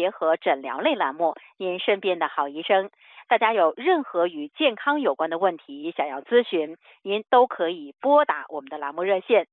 结合诊疗类栏目，您身边的好医生。大家有任何与健康有关的问题想要咨询，您都可以拨打我们的栏目热线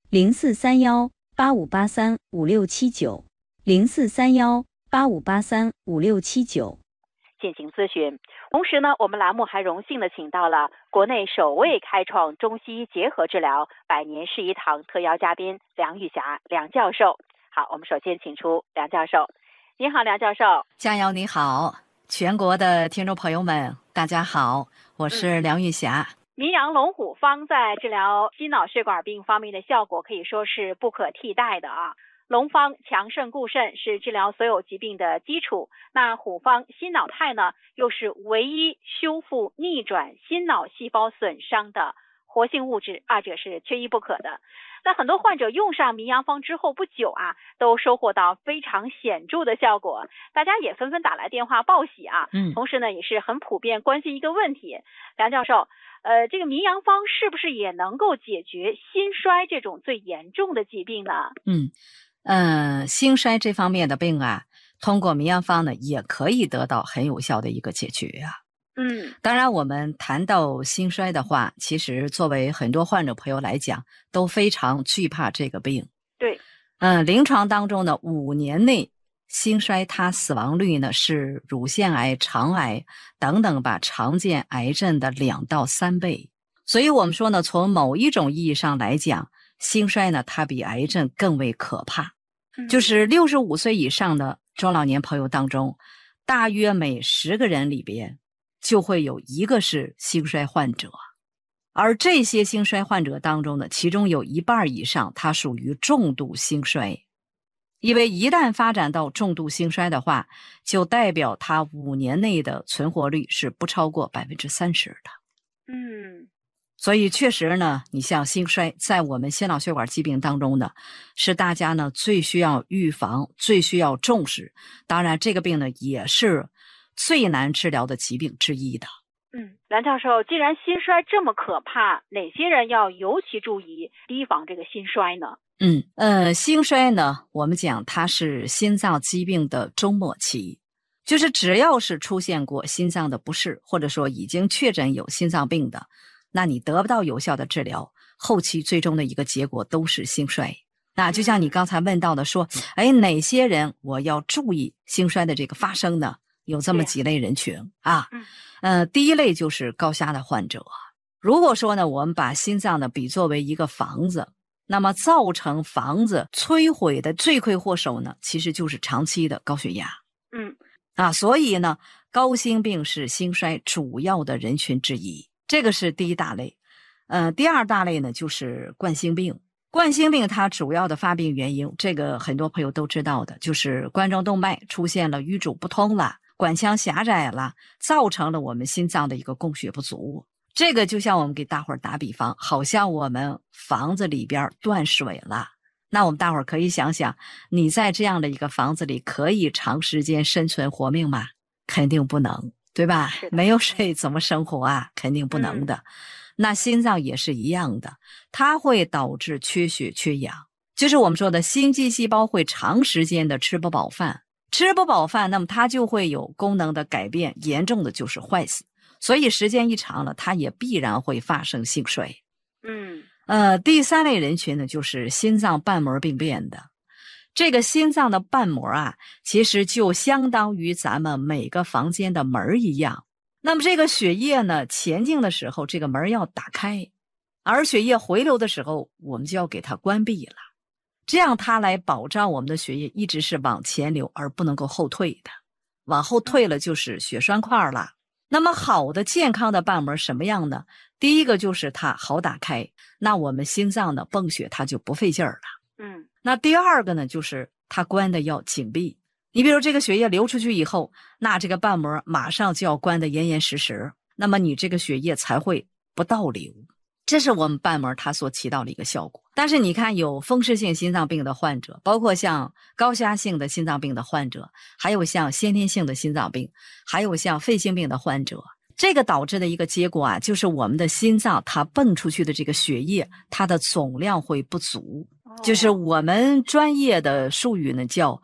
0431-8583-5679，0431-8583-5679 进行咨询。同时呢，我们栏目还荣幸的请到了国内首位开创中西医结合治疗百年世医堂特邀嘉宾梁玉霞梁教授。好，我们首先请出梁教授。你好，梁教授。 佳瑶你好，全国的听众朋友们大家好，我是梁玉霞。 名扬龙虎方在治疗心脑血管病方面的效果可以说是不可替代的啊。龙方强肾固肾是治疗所有疾病的基础，那虎方心脑肽呢，又是唯一修复逆转心脑细胞损伤的活性物质，二者是缺一不可的。那很多患者用上名扬方之后不久啊，都收获到非常显著的效果，大家也纷纷打来电话报喜啊。同时呢，也是很普遍关心一个问题，梁教授，这个名扬方是不是也能够解决心衰这种最严重的疾病呢？ 心衰这方面的病啊，通过名扬方呢，也可以得到很有效的一个解决啊。当然我们谈到心衰的话，其实作为很多患者朋友来讲，都非常惧怕这个病。 对。 临床当中呢，5年内心衰它死亡率呢是乳腺癌、肠癌等等吧常见癌症的2到3倍。所以我们说呢，从某一种意义上来讲，心衰呢它比癌症更为可怕。就是65岁以上的中老年朋友当中，大约每10个人里边就会有1个是心衰患者，而这些心衰患者当中呢，其中有1半以上它属于重度心衰。因为一旦发展到重度心衰的话，就代表它5年内的存活率是不超过30%的。所以确实呢，你像心衰在我们心脑血管疾病当中呢，是大家呢最需要预防、最需要重视。当然这个病呢也是最难治疗的疾病之一的。 梁教授，既然心衰这么可怕，哪些人要尤其注意提防这个心衰呢？ 心衰呢，我们讲它是心脏疾病的终末期，就是只要是出现过心脏的不适，或者说已经确诊有心脏病的，那你得不到有效的治疗，后期最终的一个结果都是心衰。那就像你刚才问到的说，哪些人我要注意心衰的这个发生呢？有这么几类人群啊。第一类就是高压的患者。如果说呢，我们把心脏呢比作为一个房子，那么造成房子摧毁的罪魁祸首呢，其实就是长期的高血压。所以呢，高心病是心衰主要的人群之一，这个是第一大类。第二大类呢，就是冠心病。冠心病它主要的发病原因，这个很多朋友都知道的，就是冠状动脉出现了淤阻不通了，管腔狭窄了，造成了我们心脏的一个供血不足。这个就像我们给大伙儿打比方，好像我们房子里边断水了，那我们大伙儿可以想想，你在这样的一个房子里可以长时间生存活命吗？肯定不能，对吧？没有水怎么生活啊？肯定不能的。那心脏也是一样的，它会导致缺血缺氧，就是我们说的心肌细胞会长时间的吃不饱饭，那么它就会有功能的改变，严重的就是坏死。所以时间一长了，它也必然会发生心衰。第三类人群呢，就是心脏瓣膜病变的。这个心脏的瓣膜啊，其实就相当于咱们每个房间的门一样。那么这个血液呢，前进的时候，这个门要打开，而血液回流的时候，我们就要给它关闭了。这样它来保障我们的血液一直是往前流，而不能够后退的。往后退了就是血栓块了。那么好的健康的瓣膜什么样呢？第一个就是它好打开，那我们心脏的泵血它就不费劲儿了。那第二个呢，就是它关的要紧闭。你比如这个血液流出去以后，那这个瓣膜马上就要关得严严实实，那么你这个血液才会不倒流。这是我们瓣膜它所起到的一个效果。但是你看，有风湿性心脏病的患者，包括像高压性的心脏病的患者，还有像先天性的心脏病，还有像肺性病的患者，这个导致的一个结果啊，就是我们的心脏它泵出去的这个血液，它的总量会不足，就是我们专业的术语呢叫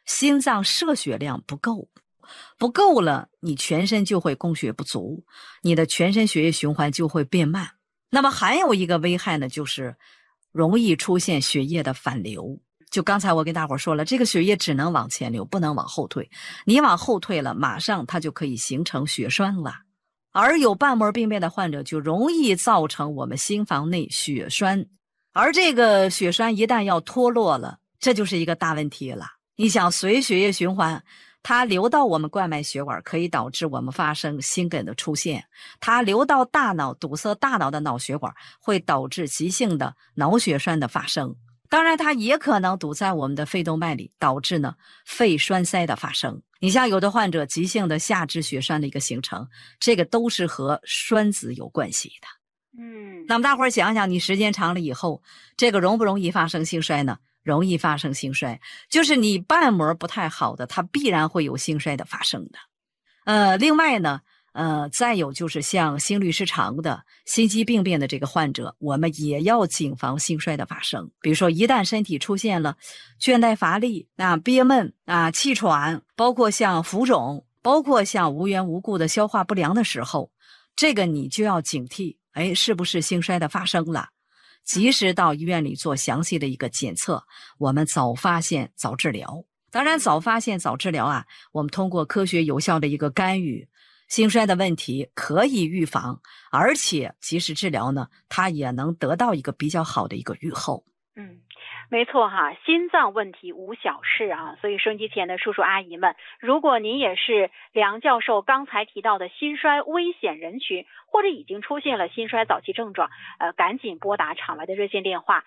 心脏摄血量不够，不够了，你全身就会供血不足，你的全身血液循环就会变慢。那么还有一个危害呢，就是容易出现血液的反流。就刚才我跟大伙说了，这个血液只能往前流，不能往后退。你往后退了，马上它就可以形成血栓了。而有瓣膜病变的患者就容易造成我们心房内血栓，而这个血栓一旦要脱落了，这就是一个大问题了。你想随血液循环，它流到我们冠脉血管，可以导致我们发生心梗的出现；它流到大脑，堵塞大脑的脑血管，会导致急性的脑血栓的发生。当然它也可能堵在我们的肺动脉里，导致呢肺栓塞的发生。你像有的患者急性的下肢血栓的一个形成，这个都是和栓子有关系的。那么大伙儿想想，你时间长了以后，这个容不容易发生心衰呢？容易发生心衰，就是你瓣膜不太好的，它必然会有心衰的发生的。另外呢，再有就是像心律失常的、心肌病变的这个患者，我们也要谨防心衰的发生。比如说，一旦身体出现了倦怠乏力、憋闷、气喘，包括像浮肿，包括像无缘无故的消化不良的时候，这个你就要警惕，是不是心衰的发生了？及时到医院里做详细的一个检测，我们早发现早治疗。当然早发现早治疗我们通过科学有效的一个干预，心衰的问题可以预防，而且及时治疗呢，它也能得到一个比较好的一个预后。 没错哈，心脏问题无小事所以收音机前的叔叔阿姨们，如果您也是梁教授刚才提到的心衰危险人群，或者已经出现了心衰早期症状，赶紧拨打场外的热线电话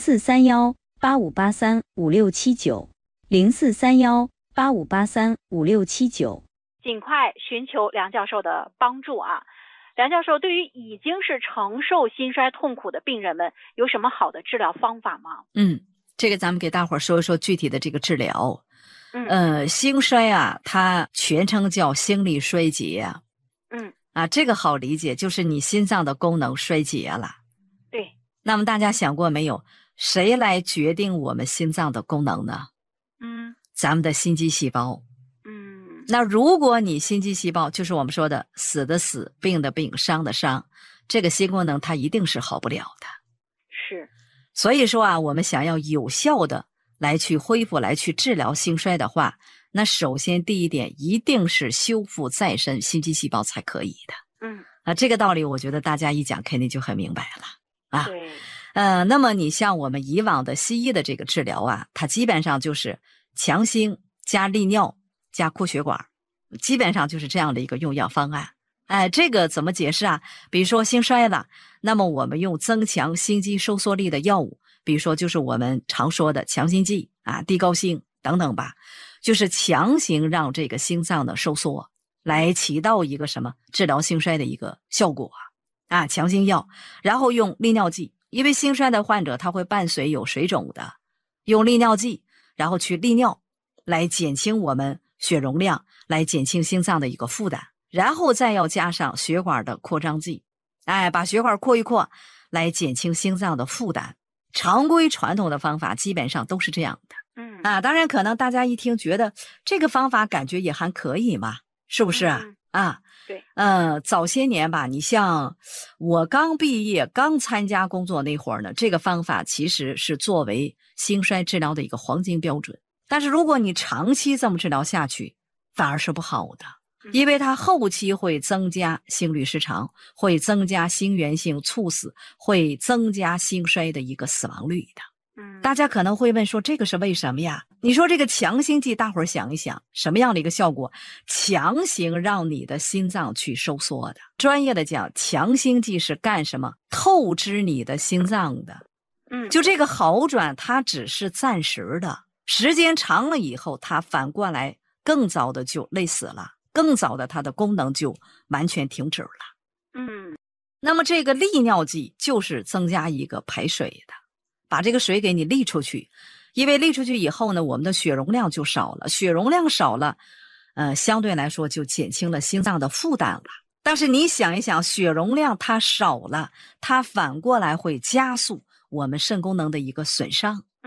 0431-8583-5679，0431-8583-5679， 尽快寻求梁教授的帮助梁教授，对于已经是承受心衰痛苦的病人们，有什么好的治疗方法吗？ 这个咱们给大伙儿说一说具体的这个治疗。心衰它全称叫心力衰竭这个好理解，就是你心脏的功能衰竭了。 对。 那么大家想过没有，谁来决定我们心脏的功能呢？咱们的心肌细胞。那如果你心肌细胞就是我们说的死的死、病的病、伤的伤，这个心功能它一定是好不了的。 是。 所以说我们想要有效的来去恢复、来去治疗心衰的话，那首先第一点一定是修复再生心肌细胞才可以的。这个道理我觉得大家一讲肯定就很明白了对。 那么你像我们以往的西医的这个治疗它基本上就是强心加利尿加扩血管，基本上就是这样的一个用药方案。这个怎么解释比如说心衰了，那么我们用增强心肌收缩力的药物，比如说就是我们常说的强心剂地高辛等等吧，就是强行让这个心脏的收缩，来起到一个什么治疗心衰的一个效果强心药。然后用利尿剂，因为心衰的患者他会伴随有水肿的，用利尿剂然后去利尿，来减轻我们血容量，来减轻心脏的一个负担。然后再要加上血管的扩张剂，把血管扩一扩，来减轻心脏的负担。常规传统的方法基本上都是这样的。当然可能大家一听觉得这个方法感觉也还可以嘛，是不是对。 早些年吧，你像我刚毕业刚参加工作那会儿呢，这个方法其实是作为心衰治疗的一个黄金标准。但是如果你长期这么治疗下去，反而是不好的，因为它后期会增加心律失常，会增加心源性猝死，会增加心衰的一个死亡率的。大家可能会问说，这个是为什么呀？你说这个强心剂，大伙儿想一想，什么样的一个效果？强行让你的心脏去收缩的。专业的讲，强心剂是干什么？透支你的心脏的。就这个好转，它只是暂时的，时间长了以后，它反过来更早的就累死了，更早的它的功能就完全停止了。那么这个利尿剂就是增加一个排水的，把这个水给你利出去，因为利出去以后呢，我们的血容量就少了，血容量少了，相对来说就减轻了心脏的负担了。但是你想一想，血容量它少了，它反过来会加速我们肾功能的一个损伤。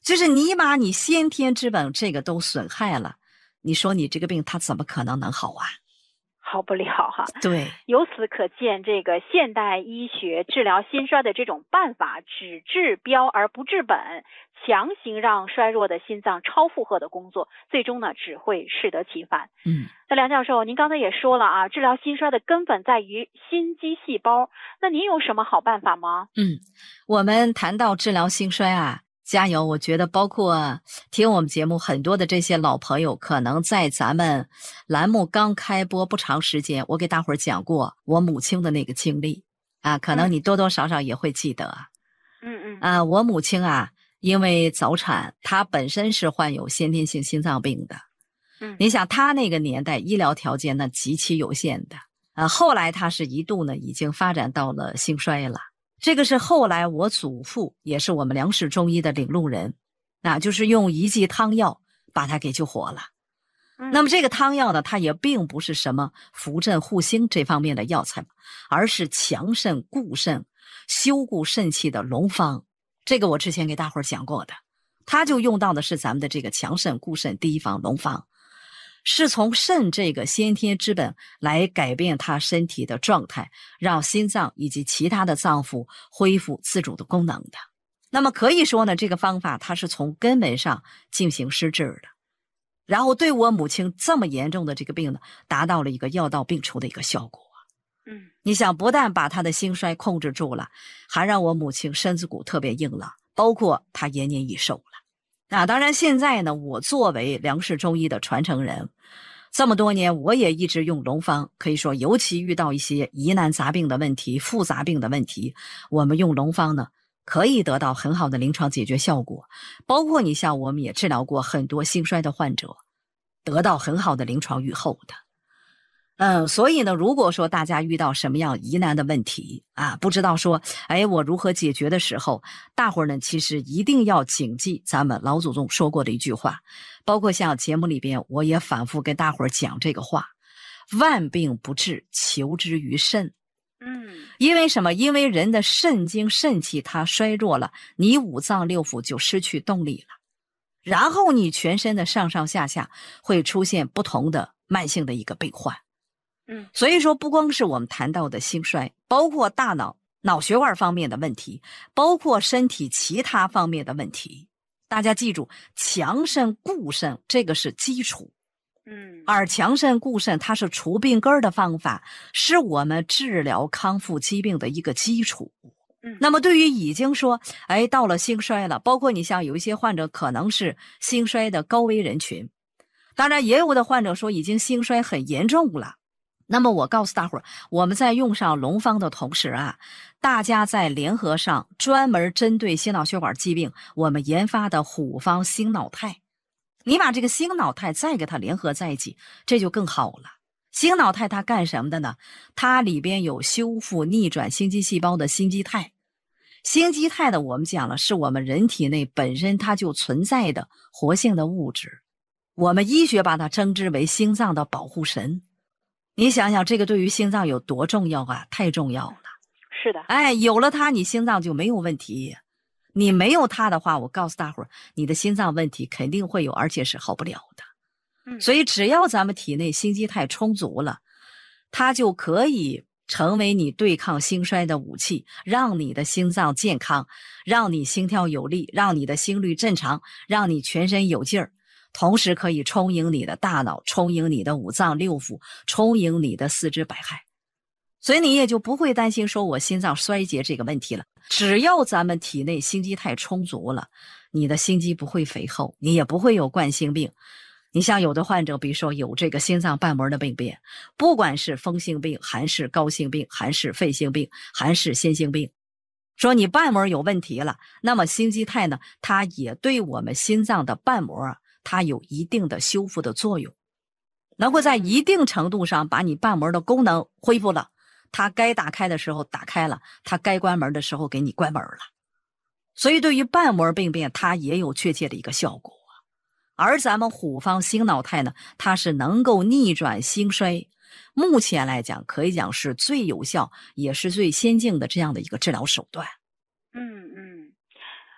就是你把你先天之本这个都损害了，你说你这个病它怎么可能能好啊？ 好不了哈。 对， 由此可见，这个现代医学治疗心衰的这种办法，只治标而不治本，强行让衰弱的心脏超负荷的工作，最终呢只会适得其反。那梁教授，您刚才也说了啊，治疗心衰的根本在于心肌细胞，那您有什么好办法吗？ 我们谈到治疗心衰啊，加油！我觉得包括听我们节目很多的这些老朋友，可能在咱们栏目刚开播不长时间，我给大伙儿讲过我母亲的那个经历啊，可能你多多少少也会记得。我母亲啊，因为早产，她本身是患有先天性心脏病的。你想她那个年代医疗条件那极其有限的后来她是一度呢已经发展到了心衰了。这个是后来我祖父也是我们梁氏中医的领路人就是用一剂汤药把他给救活了。那么这个汤药呢，它也并不是什么扶正护心这方面的药材，而是强肾固肾修固肾气的龙方。这个我之前给大伙儿讲过的，它就用到的是咱们的这个强肾固肾第一方龙方，是从肾这个先天之本来改变他身体的状态，让心脏以及其他的脏腑恢复自主的功能的。那么可以说呢，这个方法它是从根本上进行施治的，然后对我母亲这么严重的这个病呢，达到了一个药到病除的一个效果。你想不但把她的心衰控制住了，还让我母亲身子骨特别硬朗，包括她延年益寿了。当然现在呢，我作为梁氏中医的传承人，这么多年我也一直用龙方，可以说尤其遇到一些疑难杂病的问题、复杂病的问题，我们用龙方呢可以得到很好的临床解决效果。包括你像我们也治疗过很多心衰的患者，得到很好的临床预后的。所以呢，如果说大家遇到什么样疑难的问题不知道说我如何解决的时候，大伙儿呢其实一定要谨记咱们老祖宗说过的一句话，包括像节目里边我也反复跟大伙儿讲这个话，万病不治，求之于肾。因为什么？因为人的肾精肾气它衰弱了，你五脏六腑就失去动力了，然后你全身的上上下下会出现不同的慢性的一个病患。所以说不光是我们谈到的心衰，包括大脑脑血管方面的问题，包括身体其他方面的问题，大家记住，强肾固肾这个是基础。而强肾固肾它是除病根的方法，是我们治疗康复疾病的一个基础。那么对于已经说到了心衰了，包括你像有一些患者可能是心衰的高危人群，当然也有的患者说已经心衰很严重了，那么我告诉大伙儿，我们在用上龙方的同时大家在联合上专门针对心脑血管疾病我们研发的虎方心脑肽，你把这个心脑肽再给它联合在一起，这就更好了。心脑肽它干什么的呢？它里边有修复逆转心肌细胞的心肌肽。心肌肽呢，我们讲了是我们人体内本身它就存在的活性的物质，我们医学把它称之为心脏的保护神。你想想这个对于心脏有多重要太重要了。 是的， 有了它你心脏就没有问题，你没有它的话，我告诉大伙儿，你的心脏问题肯定会有，而且是好不了的。所以只要咱们体内心肌肽充足了，它就可以成为你对抗心衰的武器，让你的心脏健康，让你心跳有力，让你的心率正常，让你全身有劲儿，同时可以充盈你的大脑，充盈你的五脏六腑，充盈你的四肢百骸。所以你也就不会担心说我心脏衰竭这个问题了。只要咱们体内心肌肽充足了，你的心肌不会肥厚，你也不会有冠心病。你像有的患者，比如说有这个心脏瓣膜的病变，不管是风性病还是高性病还是肺性病还是先性病，说你瓣膜有问题了，那么心肌肽呢，它也对我们心脏的瓣膜它有一定的修复的作用，能够在一定程度上把你瓣膜的功能恢复了，它该打开的时候打开了，它该关门的时候给你关门了。所以对于瓣膜病变它也有确切的一个效果。而咱们虎方心脑肽呢，它是能够逆转心衰，目前来讲可以讲是最有效也是最先进的这样的一个治疗手段。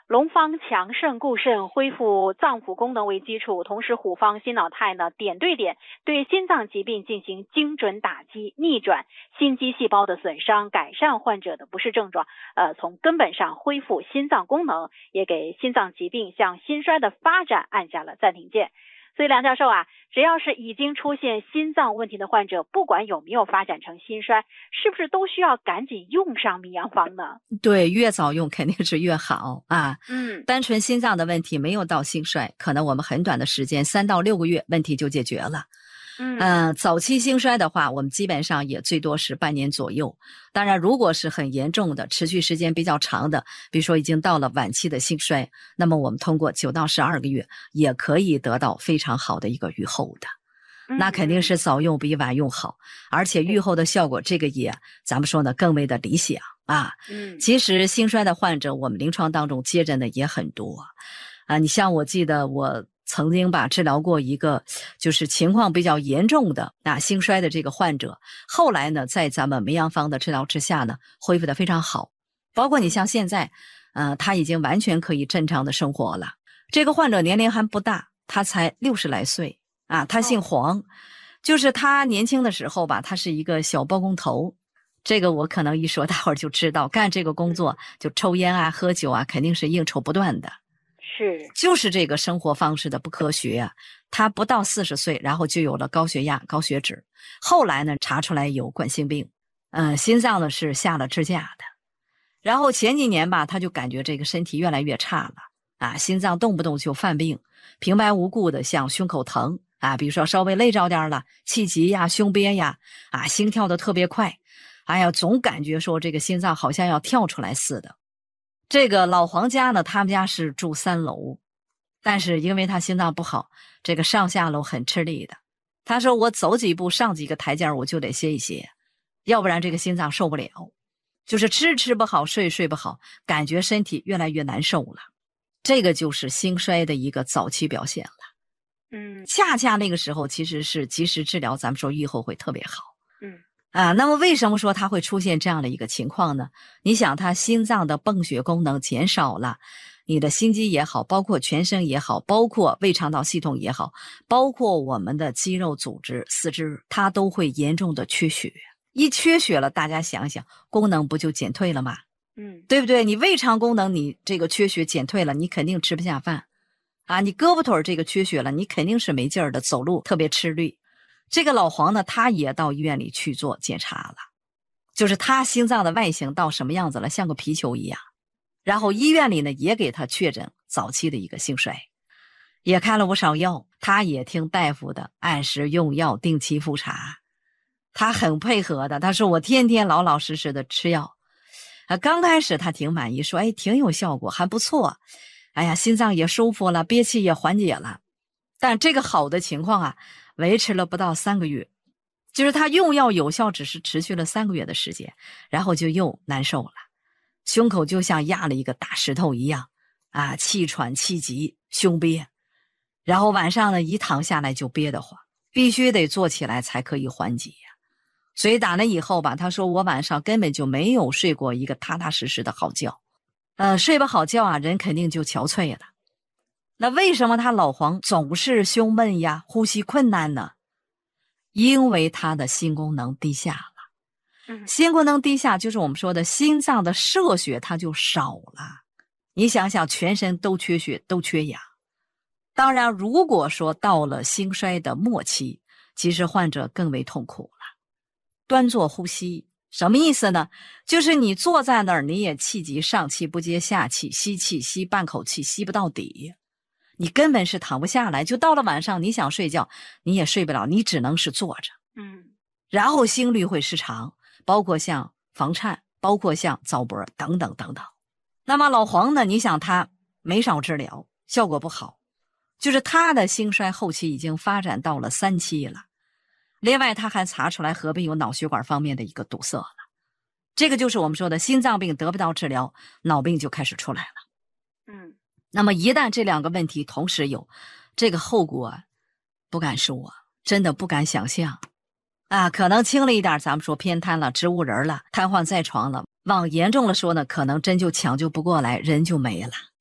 龙方强肾固肾，恢复脏腑功能为基础，同时虎方心脑肽呢，点对点对心脏疾病进行精准打击，逆转心肌细胞的损伤，改善患者的不适症状，从根本上恢复心脏功能，也给心脏疾病向心衰的发展按下了暂停键。所以梁教授啊，只要是已经出现心脏问题的患者，不管有没有发展成心衰，是不是都需要赶紧用上名扬方呢？ 对，越早用肯定是越好啊。单纯心脏的问题没有到心衰，可能我们很短的时间，3到6个月问题就解决了。早期心衰的话，我们基本上也最多是半年左右。当然，如果是很严重的，持续时间比较长的，比如说已经到了晚期的心衰，那么我们通过9到12个月也可以得到非常好的一个预后的。那肯定是早用比晚用好，而且预后的效果，这个也咱们说呢更为的理想啊。其实心衰的患者，我们临床当中接诊的也很多啊。你像我记得我曾经治疗过一个就是情况比较严重的心衰的这个患者，后来呢在咱们名扬方的治疗之下呢恢复的非常好，包括你像现在他已经完全可以正常的生活了。这个患者年龄还不大，他才60来岁他姓黄，就是他年轻的时候吧，他是一个小包工头，这个我可能一说大伙儿就知道，干这个工作就抽烟喝酒肯定是应酬不断的。就是这个生活方式的不科学他不到40岁，然后就有了高血压、高血脂，后来呢查出来有冠心病，心脏呢是下了支架的，然后前几年吧，他就感觉这个身体越来越差了心脏动不动就犯病，平白无故的像胸口疼比如说稍微累着点了，气急胸憋心跳的特别快，总感觉说这个心脏好像要跳出来似的。这个老黄家呢，他们家是住3楼，但是因为他心脏不好，这个上下楼很吃力的。他说我走几步上几个台阶我就得歇一歇，要不然这个心脏受不了，就是吃不好，睡不好，感觉身体越来越难受了。这个就是心衰的一个早期表现了。恰恰那个时候其实是及时治疗，咱们说预后会特别好。那么为什么说它会出现这样的一个情况呢？你想他心脏的泵血功能减少了，你的心肌也好，包括全身也好，包括胃肠道系统也好，包括我们的肌肉组织、四肢，它都会严重的缺血。一缺血了，大家想想，功能不就减退了吗？对不对？你胃肠功能你这个缺血减退了，你肯定吃不下饭你胳膊腿这个缺血了，你肯定是没劲儿的，走路特别吃力。这个老黄呢，他也到医院里去做检查了，就是他心脏的外形到什么样子了，像个皮球一样。然后医院里呢也给他确诊早期的一个心衰，也开了不少药，他也听大夫的，按时用药，定期复查。他很配合的，他说我天天老老实实的吃药。刚开始他挺满意，说挺有效果，还不错。心脏也舒服了，憋气也缓解了。但这个好的情况维持了不到3个月，就是他用药有效只是持续了3个月的时间，然后就又难受了，胸口就像压了一个大石头一样气喘气急，胸憋，然后晚上呢一躺下来就憋得慌，必须得坐起来才可以缓解所以打那以后吧，他说我晚上根本就没有睡过一个踏踏实实的好觉，睡不好觉人肯定就憔悴了。那为什么他老黄总是胸闷呼吸困难呢？因为他的心功能低下了。心功能低下就是我们说的心脏的摄血它就少了。你想想，全身都缺血，都缺氧。当然如果说到了心衰的末期，其实患者更为痛苦了。端坐呼吸什么意思呢？就是你坐在那儿，你也气急，上气不接下气，吸气吸半口气吸不到底，你根本是躺不下来，就到了晚上你想睡觉你也睡不了，你只能是坐着。然后心律会失常，包括像房颤，包括像早搏等等等等。那么老黄呢，你想他没少治疗，效果不好，就是他的心衰后期已经发展到了3期了。另外他还查出来合并有脑血管方面的一个堵塞了，这个就是我们说的心脏病得不到治疗，脑病就开始出来了。那么一旦这2个问题同时有，这个后果不敢说，真的不敢想象可能轻了一点咱们说偏瘫了，植物人了，瘫痪在床了，往严重了说呢，可能真就抢救不过来，人就没了。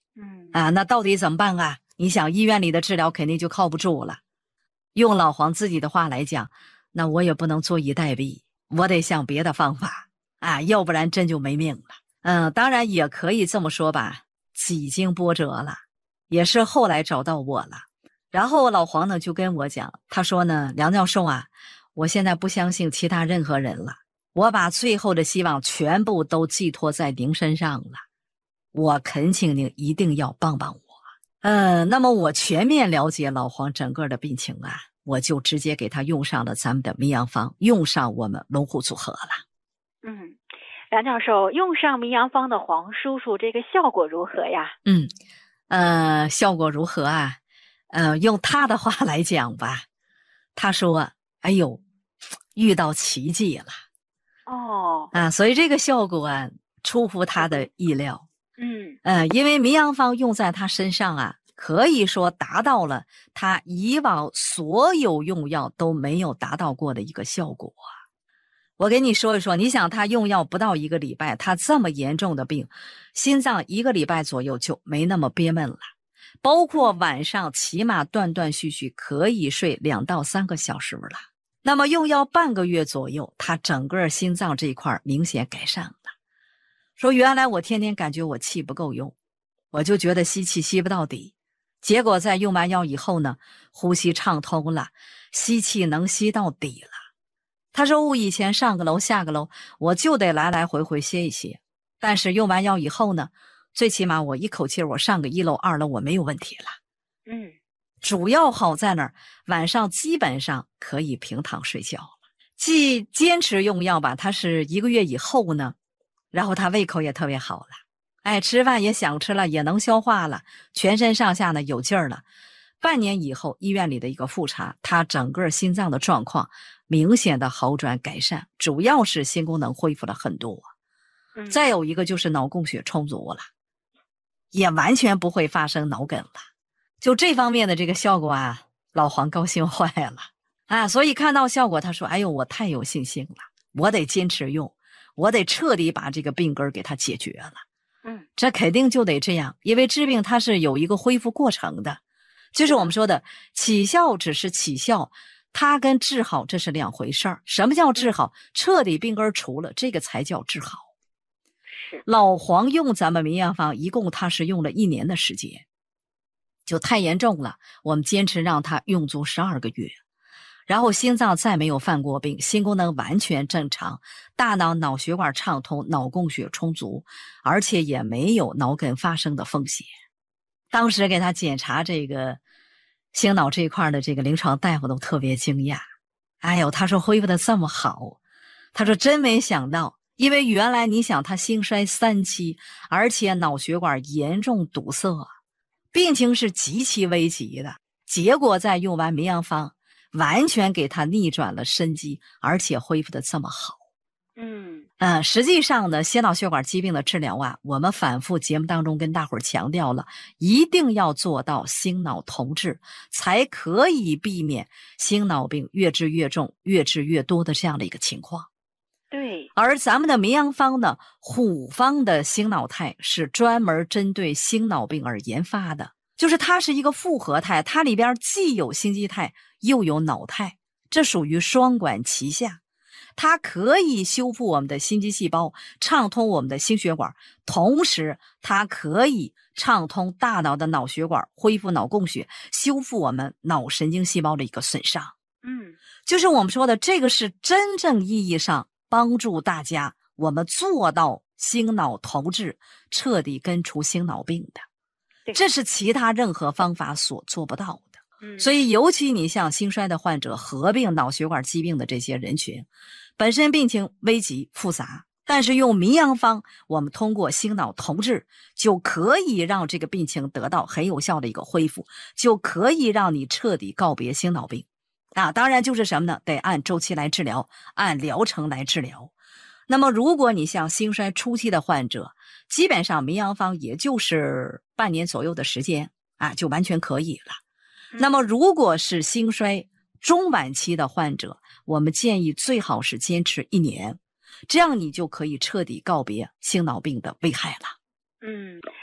那到底怎么办啊？你想医院里的治疗肯定就靠不住了。用老黄自己的话来讲，那我也不能坐以待毙，我得想别的方法要不然真就没命了。当然也可以这么说吧，几经波折了，也是后来找到我了。然后老黄呢就跟我讲，他说呢，梁教授啊，我现在不相信其他任何人了，我把最后的希望全部都寄托在您身上了，我恳请您一定要帮帮我。那么我全面了解老黄整个的病情啊，我就直接给他用上了咱们的名扬方，用上我们龙虎组合了。 梁教授，用上名扬方的黄叔叔，这个效果如何呀？ 效果如何啊？用他的话来讲吧，他说：“哎呦，遇到奇迹了。”所以这个效果啊，出乎他的意料。因为名扬方用在他身上啊，可以说达到了他以往所有用药都没有达到过的一个效果。我给你说一说，你想他用药不到1个礼拜，他这么严重的病，心脏1个礼拜左右就没那么憋闷了，包括晚上起码断断续续可以睡2到3个小时了。那么用药半个月左右，他整个心脏这一块明显改善了。说原来我天天感觉我气不够用，我就觉得吸气吸不到底，结果在用完药以后呢，呼吸畅通了，吸气能吸到底了。他说我以前上个楼下个楼我就得来来回回歇一歇，但是用完药以后呢，最起码我一口气我上个1楼2楼我没有问题了。主要好在哪儿？晚上基本上可以平躺睡觉了。既坚持用药吧，他是1个月以后呢，然后他胃口也特别好了，吃饭也想吃了，也能消化了，全身上下呢有劲儿了。半年以后医院里的一个复查，他整个心脏的状况明显的好转改善，主要是心功能恢复了很多。再有一个就是脑供血充足了，也完全不会发生脑梗了。就这方面的这个效果啊，老黄高兴坏了所以看到效果他说，哎呦，我太有信心了，我得坚持用，我得彻底把这个病根给它解决了。这肯定就得这样，因为治病它是有一个恢复过程的，就是我们说的起效只是起效，它跟治好这是2回事儿。什么叫治好？彻底病根除了，这个才叫治好。老黄用咱们名扬方一共他是用了1年的时间，就太严重了，我们坚持让他用足12个月，然后心脏再没有犯过病，心功能完全正常，大脑脑血管畅通，脑供血充足，而且也没有脑梗发生的风险。当时给他检查这个心脑这一块的这个临床大夫都特别惊讶，哎呦，他说恢复的这么好，他说真没想到，因为原来你想他心衰3期，而且脑血管严重堵塞，病情是极其危急的，结果在用完名扬方完全给他逆转了生机，而且恢复的这么好。实际上呢，心脑血管疾病的治疗啊，我们反复节目当中跟大伙儿强调了，一定要做到心脑同治，才可以避免心脑病越治越重、越治越多的这样的一个情况。 对， 而咱们的名扬方呢，虎方的心脑肽是专门针对心脑病而研发的，就是它是一个复合肽，它里边既有心肌肽又有脑肽，这属于双管齐下，它可以修复我们的心肌细胞，畅通我们的心血管，同时它可以畅通大脑的脑血管，恢复脑供血，修复我们脑神经细胞的一个损伤。就是我们说的这个是真正意义上帮助大家我们做到心脑同治，彻底根除心脑病的，这是其他任何方法所做不到的。所以尤其你像心衰的患者，合并脑血管疾病的这些人群，本身病情危急复杂，但是用名扬方，我们通过心脑同治就可以让这个病情得到很有效的一个恢复，就可以让你彻底告别心脑病当然就是什么呢？得按周期来治疗，按疗程来治疗。那么如果你像心衰初期的患者，基本上名扬方也就是半年左右的时间就完全可以了。那么如果是心衰中晚期的患者，我们建议最好是坚持1年，这样你就可以彻底告别心脑病的危害了。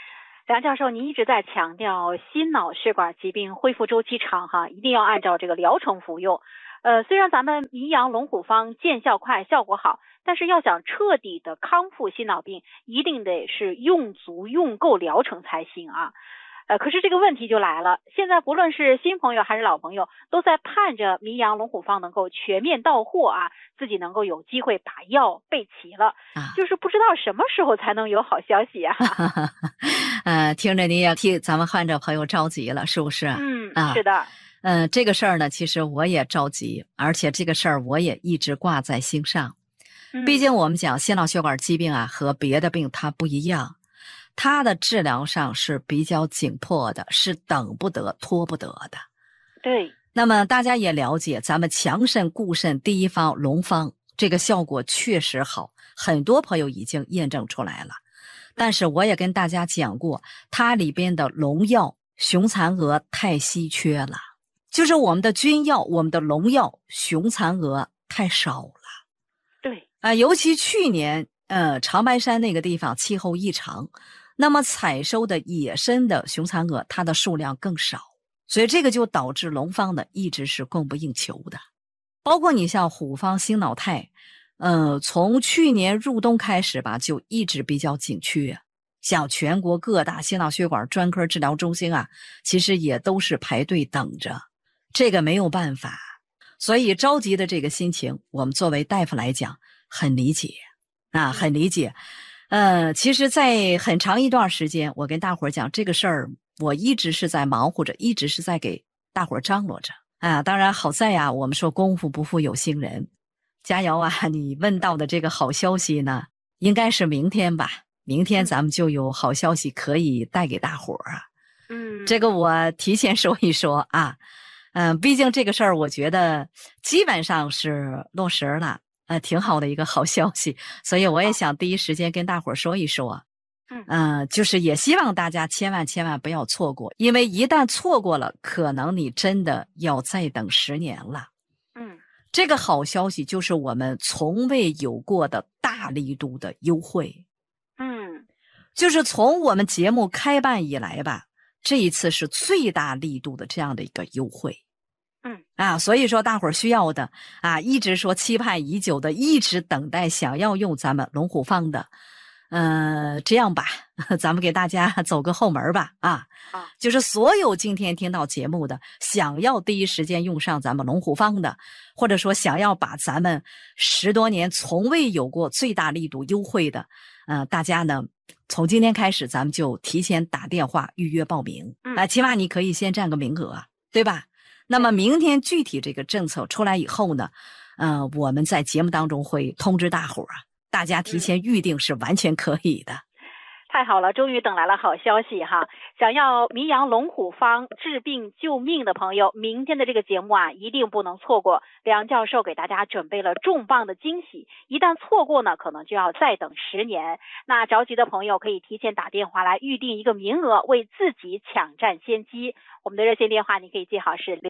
梁教授，您一直在强调心脑血管疾病恢复周期长哈，一定要按照这个疗程服用。虽然咱们名扬龙虎方见效快，效果好，但是要想彻底的康复心脑病，一定得是用足用够疗程才行啊。可是这个问题就来了，现在不论是新朋友还是老朋友，都在盼着名扬龙虎方能够全面到货啊，自己能够有机会把药备齐了，就是不知道什么时候才能有好消息啊。 听着你也替咱们患者朋友着急了，是不是？ 是的。 这个事儿呢，其实我也着急，而且这个事儿我也一直挂在心上。毕竟我们讲心脑血管疾病啊，和别的病它不一样，它的治疗上是比较紧迫的，是等不得、拖不得的。 对。 那么大家也了解，咱们强肾固肾第一方龙方这个效果确实好，很多朋友已经验证出来了。但是我也跟大家讲过，它里边的龙药雄蚕蛾太稀缺了。就是我们的君药，我们的龙药雄蚕蛾太少了。 对尤其去年长白山那个地方气候异常，那么采收的野生的雄蚕蛾它的数量更少，所以这个就导致龙方的一直是供不应求的。包括你像虎方心脑泰从去年入冬开始吧，就一直比较紧缺。像全国各大心脑血管专科治疗中心啊，其实也都是排队等着。这个没有办法，所以着急的这个心情，我们作为大夫来讲很理解很理解。其实在很长一段时间，我跟大伙儿讲这个事儿，我一直是在忙活着，一直是在给大伙儿张罗着当然好在呀，我们说功夫不负有心人，加油啊！你问到的这个好消息呢，应该是明天吧，明天咱们就有好消息可以带给大伙儿啊。这个我提前说一说啊。毕竟这个事儿我觉得基本上是落实了，挺好的一个好消息，所以我也想第一时间跟大伙儿说一说。就是也希望大家千万不要错过，因为一旦错过了，可能你真的要再等10年了。这个好消息就是我们从未有过的大力度的优惠。就是从我们节目开办以来吧，这一次是最大力度的这样的一个优惠。所以说大伙儿需要的一直说期盼已久的，一直等待想要用咱们龙虎方的，这样吧，咱们给大家走个后门吧就是所有今天听到节目的，想要第一时间用上咱们龙虎方的，或者说想要把咱们10多年从未有过最大力度优惠的，大家呢从今天开始咱们就提前打电话预约报名起码你可以先占个名额对吧？那么明天具体这个政策出来以后呢，我们在节目当中会通知大伙儿大家提前预定是完全可以的。 太好了，终于等来了好消息哈！想要名扬龙虎方治病救命的朋友，明天的这个节目一定不能错过。梁教授给大家准备了重磅的惊喜，一旦错过呢，可能就要再等10年。那着急的朋友可以提前打电话来预定一个名额，为自己抢占先机。我们的热线电话你可以记好是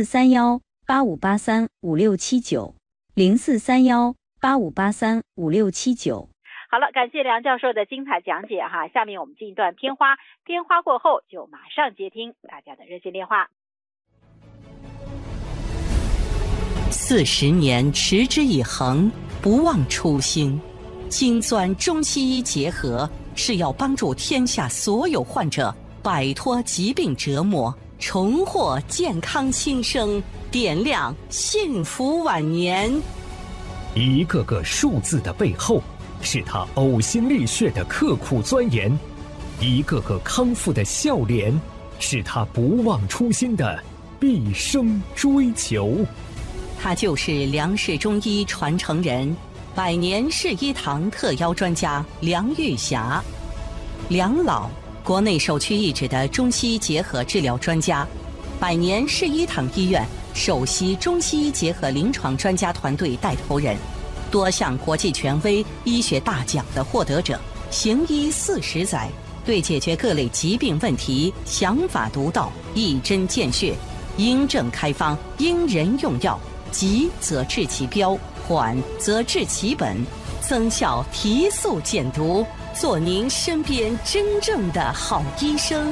043185835679，043185835679。 好了，感谢梁教授的精彩讲解哈。下面我们进一段片花，片花过后就马上接听大家的热线电话。 40年持之以恒，不忘初心。精钻中西医结合，是要帮助天下所有患者摆脱疾病折磨，重获健康新生，点亮幸福晚年。 一个个数字的背后，是他呕心沥血的刻苦钻研；一个个康复的笑脸，是他不忘初心的毕生追求。 他就是梁氏中医传承人，100年氏医堂特邀专家梁玉霞。梁老，国内首屈一指的中西医结合治疗专家，100年氏医堂医院首席中西医结合临床专家团队带头人，多项国际权威医学大奖的获得者，行医40载，对解决各类疾病问题想法独到，一针见血，因症开方，因人用药，急则治其标，缓则治其本，增效提速减毒， 做您身边真正的好医生。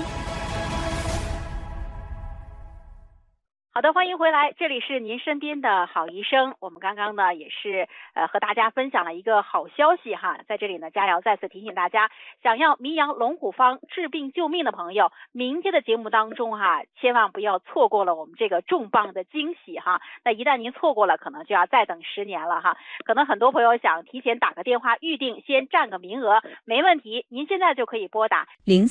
好的，欢迎回来，这里是您身边的好医生。我们刚刚呢也是和大家分享了一个好消息哈，在这里呢佳瑶再次提醒大家，想要名扬龙虎方治病救命的朋友，明天的节目当中哈，千万不要错过了我们这个重磅的惊喜哈。那一旦您错过了，可能就要再等10年了哈。可能很多朋友想提前打个电话预定，先占个名额，没问题，您现在就可以拨打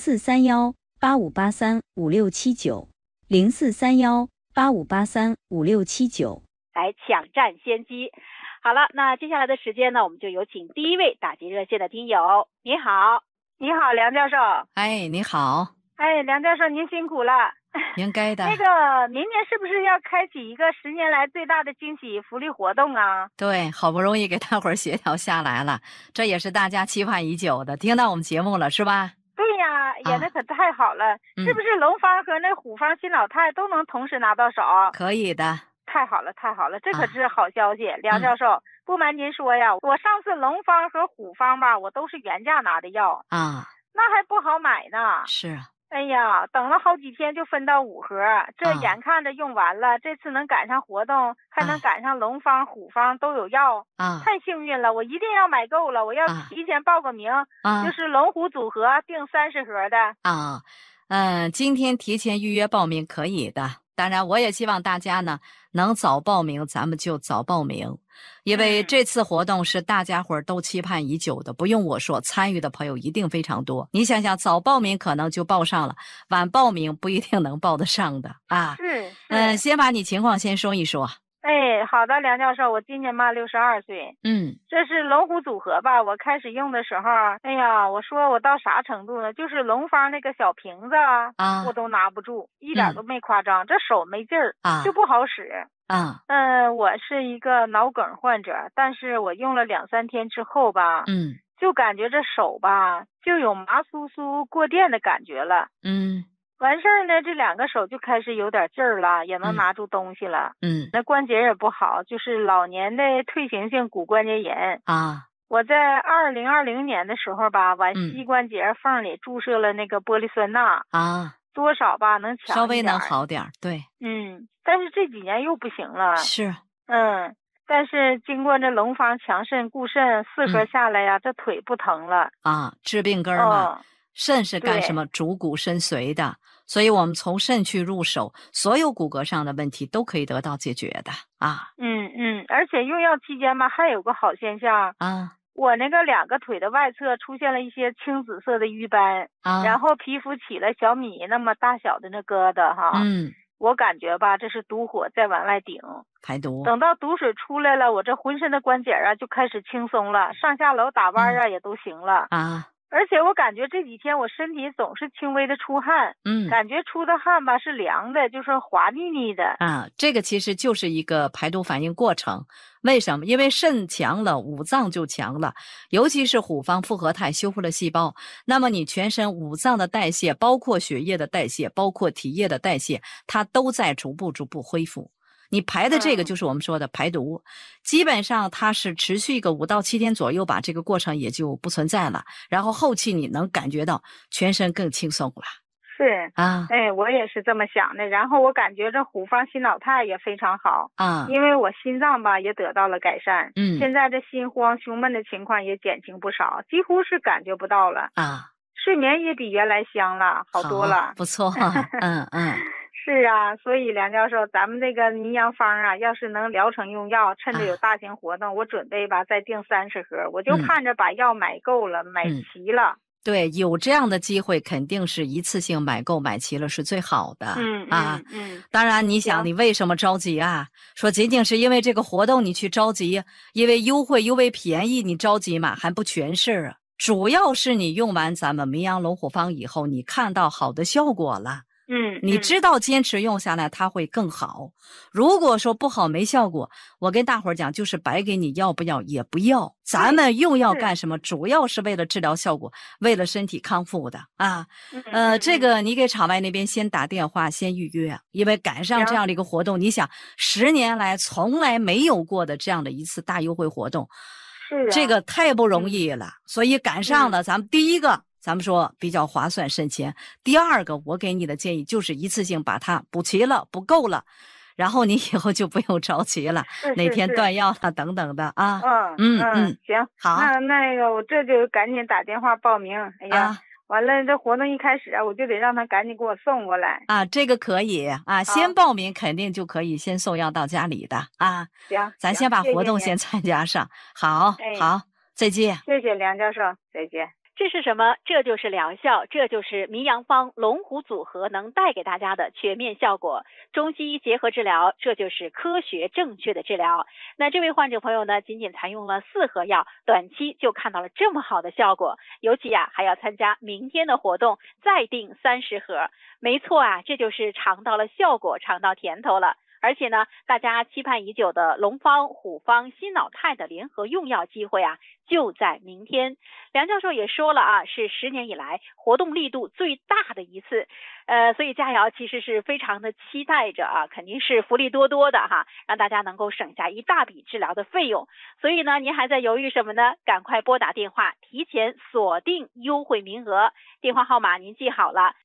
043185835679，043185835679 来抢占先机。好了，那接下来的时间呢，我们就有请第一位打进热线的听友。你好。 你好，梁教授。 哎，你好。 哎，梁教授您辛苦了。 应该的。 那个明年是不是要开启一个10年来最大的惊喜福利活动啊？ 对，好不容易给大伙儿协调下来了，这也是大家期盼已久的，听到我们节目了是吧？ 对呀，演的可太好了，是不是龙方和那虎方新老太都能同时拿到手？ 可以的。 太好了，太好了，这可是好消息。梁教授，不瞒您说呀，我上次龙方和虎方吧，我都是原价拿的药啊， 那还不好买呢。 是啊。 哎呀，等了好几天就分到5盒，这眼看着用完了，这次能赶上活动，还能赶上龙方、虎方都有药啊， 太幸运了！我一定要买够了，我要提前报个名，就是龙虎组合订30盒的啊。今天提前预约报名可以的，当然我也希望大家呢能早报名，咱们就早报名。因为这次活动是大家伙儿都期盼已久的，不用我说，参与的朋友一定非常多。你想想，早报名可能就报上了，晚报名不一定能报得上的啊。 是。 先把你情况先说一说。 哎，好的，梁教授，我今年吧62岁。这是龙虎组合吧，我开始用的时候，哎呀，我说我到啥程度呢？就是龙方那个小瓶子我都拿不住，一点都没夸张，这手没劲儿就不好使。我是一个脑梗患者，但是我用了2-3天之后吧，就感觉这手吧就有麻酥酥过电的感觉了。完事儿呢，这2个手就开始有点劲儿了，也能拿住东西了。那关节也不好，就是老年的退行性骨关节炎啊。 我在2020年的时候吧，往膝关节缝里注射了那个玻璃酸钠啊， 多少吧能强一点， 稍微能好点，对。 但是这几年又不行了。 是。 但是经过这龙方强肾固肾4盒下来呀，这腿不疼了啊。治病根嘛。肾是干什么？主骨身髓的，所以我们从肾去入手，所有骨骼上的问题都可以得到解决的啊。 而且用药期间吧，还有个好现象啊， 我那个2个腿的外侧出现了一些青紫色的瘀斑然后皮肤起了小米那么大小的那疙瘩哈。我感觉吧，这是毒火在往外顶， 排毒。 等到毒水出来了，我这浑身的关节就开始轻松了，上下楼打弯也都行了啊。 而且我感觉这几天我身体总是轻微的出汗，感觉出的汗吧是凉的，就是滑腻腻的啊。这个其实就是一个排毒反应过程。为什么？因为肾强了，五脏就强了，尤其是虎方复合态修复了细胞，那么你全身五脏的代谢，包括血液的代谢，包括体液的代谢，它都在逐步恢复。你排的这个就是我们说的排毒，基本上它是持续一个5到7天左右吧，这个过程也就不存在了，然后后期你能感觉到全身更轻松了。 是啊， 我也是这么想的。然后我感觉这虎方新老太也非常好啊， 因为我心脏吧也得到了改善，现在这心慌胸闷的情况也减轻不少，几乎是感觉不到了啊， 睡眠也比原来香了，好多了， 不错。 是啊，所以梁教授，咱们这个名扬方要是能疗程用药，趁着有大型活动，我准备吧再订30盒，我就盼着把药买够了，买齐了。 对，有这样的机会，肯定是一次性买够买齐了是最好的。当然你想，你为什么着急啊？说仅仅是因为这个活动你去着急，因为优惠因为便宜你着急嘛，还不全是啊。主要是你用完咱们名扬龙虎方以后，你看到好的效果了。你知道坚持用下来它会更好。如果说不好没效果，我跟大伙儿讲，就是白给你，要不要也不要。咱们用药干什么？主要是为了治疗效果，为了身体康复的啊。这个你给场外那边先打电话先预约，因为赶上这样的一个活动，你想10年来从来没有过的这样的一次大优惠活动。 是啊， 这个太不容易了，所以赶上了。咱们第一个，咱们说比较划算省钱。第二个，我给你的建议就是一次性把它补齐了，补够了。然后你以后就不用着急了，哪天断药了等等的啊。 行， 好， 那个我这就赶紧打电话报名。哎呀，完了，这活动一开始啊，我就得让他赶紧给我送过来啊。这个可以啊，先报名肯定就可以先送药到家里的啊。 行， 咱先把活动先参加上。好，好，再见。 谢谢梁教授，再见。 这是什么？这就是疗效，这就是名洋方龙虎组合能带给大家的全面效果。中西医结合治疗，这就是科学正确的治疗。那这位患者朋友呢，仅仅采用了4盒药，短期就看到了这么好的效果。尤其还要参加明天的活动，再订30盒。没错这就是尝到了效果，尝到甜头了。而且呢，大家期盼已久的龙方、虎方、新脑肽的联合用药机会就在明天。梁教授也说了是10年以来活动力度最大的一次。所以佳瑶其实是非常的期待着肯定是福利多多的让大家能够省下一大笔治疗的费用。所以呢，您还在犹豫什么呢？赶快拨打电话，提前锁定优惠名额。电话号码您记好了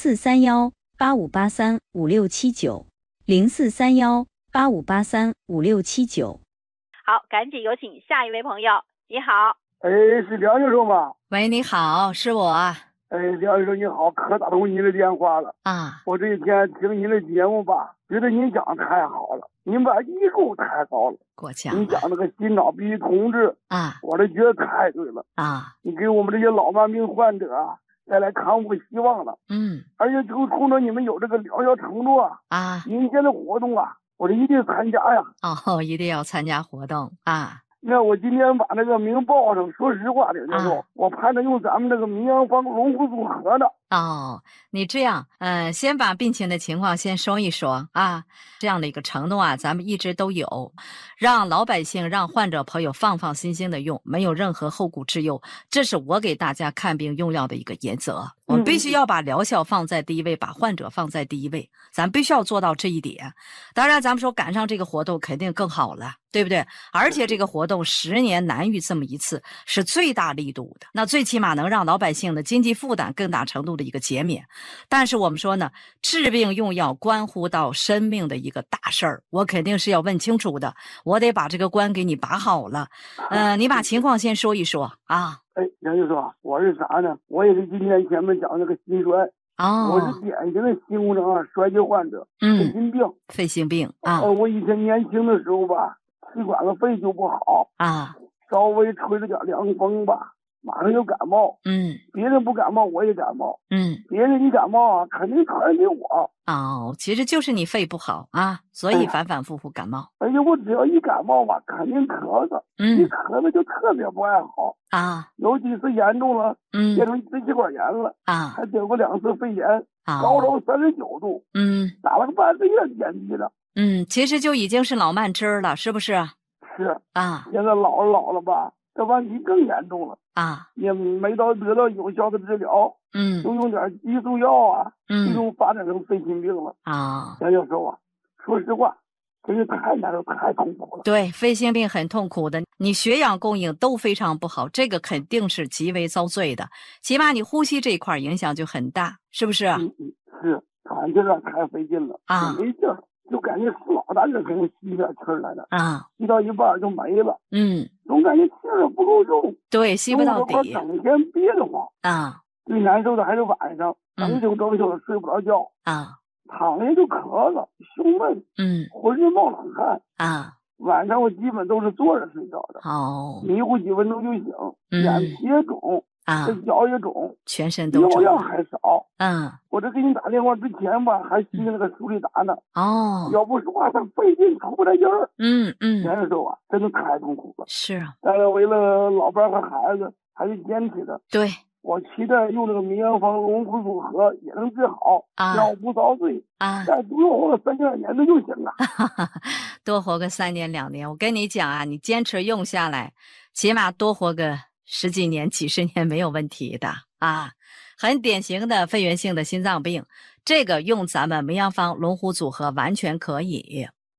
043185835679，043185835679。 好，赶紧有请下一位朋友。你好。 是梁教授吗？ 喂，你好，是我。 梁教授你好，可打通您的电话了我这一天听您的节目吧，觉得您讲的太好了，您把医术太高了， 过奖。 你讲那个心脑必须控制我这觉得太对了你给我们这些老慢病患者带来康复希望了而且就冲着你们有这个疗效程度您现在活动我这一定参加呀。 一定要参加活动那我今天把那个名报上，说实话的教授我盼着用咱们这个名洋方龙虎组合的。 你这样先把病情的情况先说一说这样的一个承诺咱们一直都有，让老百姓让患者朋友放放心心的用，没有任何后顾之忧，这是我给大家看病用药的一个原则。我们必须要把疗效放在第一位，把患者放在第一位，咱必须要做到这一点。当然咱们说赶上这个活动肯定更好了，对不对？而且这个活动10年难遇这么一次，是最大力度的，那最起码能让老百姓的经济负担更大程度的一个减免。但是我们说呢，治病用药关乎到生命的一个大事儿，我肯定是要问清楚的，我得把这个关给你把好了。你把情况先说一说梁教授我是啥呢？我也是今天前面讲那个心衰我是典型的心功能衰竭患者肺心病我以前年轻的时候吧，气管子肺就不好稍微吹了点凉风吧，马上就感冒别人不感冒我也感冒别人一感冒肯定传染给我其实就是你肺不好所以反反复复感冒。 而且我只要一感冒吧，肯定咳嗽一咳嗽就特别不爱好尤其是严重了变成支气管炎了还得过2次肺炎高烧39度打了个半个月点滴了其实就已经是老慢支了，是不是？ 是现在老了吧，这问题更严重了也没得到有效的治疗就用点激素药最终发展成肺心病了梁教授说实话真是太难受太痛苦了。 对，肺心病很痛苦的，你血氧供应都非常不好，这个肯定是极为遭罪的，起码你呼吸这一块影响就很大，是不是？ 是喘气太费劲了没劲儿，就感觉老大劲才能吸点气儿来的吸到一半就没了总感觉气儿不够用， 对，吸不到底， 整天憋得慌最难受的还是晚上整宿的睡不着觉躺下就咳嗽胸闷浑身冒冷汗晚上我基本都是坐着睡觉的迷糊几分钟就醒眼皮也肿这脚也肿， 全身都肿， 药量还少我这给你打电话之前吧还吸那个舒利达呢要不说话他费劲出不来劲儿难受真的太痛苦了。 是但是为了老伴和孩子还是坚持的。 对， 我期待用这个名洋方龙虎组合也能治好药不遭罪再多活个3、2年的就行了多活个3年2年，我跟你讲你坚持用下来起码多活个10几年几10年没有问题的很典型的肺源性的心脏病，这个用咱们名洋方龙虎组合完全可以